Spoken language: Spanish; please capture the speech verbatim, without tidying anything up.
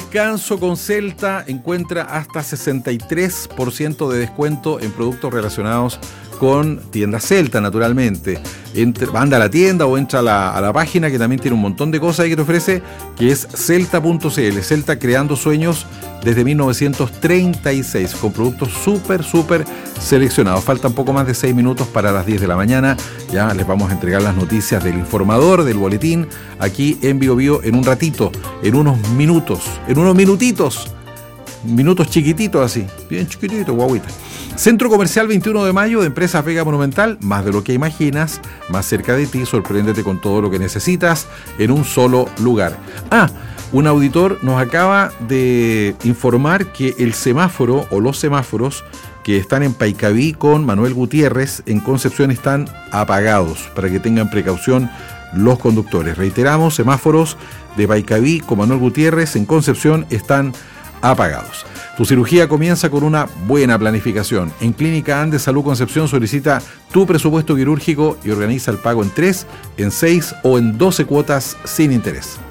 descanso con Celta. Encuentra hasta sesenta y tres por ciento de descuento en productos relacionados con tienda Celta, naturalmente. Entre, anda a la tienda o entra a la, a la página, que también tiene un montón de cosas ahí que te ofrece, que es celta punto c l. Celta, creando sueños desde mil novecientos treinta y seis, con productos súper, súper seleccionados. Faltan poco más de seis minutos para las diez de la mañana. Ya les vamos a entregar las noticias del informador, del boletín, aquí en Bio Bio en un ratito, en unos minutos, en unos minutitos. Minutos chiquititos así, bien chiquititos, guaguita. Centro Comercial veintiuno de mayo de Empresas Vega Monumental, más de lo que imaginas, más cerca de ti, sorpréndete con todo lo que necesitas en un solo lugar. Ah, un auditor nos acaba de informar que el semáforo o los semáforos que están en Paicaví con Manuel Gutiérrez en Concepción están apagados, para que tengan precaución los conductores. Reiteramos, semáforos de Paicaví con Manuel Gutiérrez en Concepción están apagados. Tu cirugía comienza con una buena planificación. En Clínica Andes Salud Concepción solicita tu presupuesto quirúrgico y organiza el pago en tres, en seis o en doce cuotas sin interés.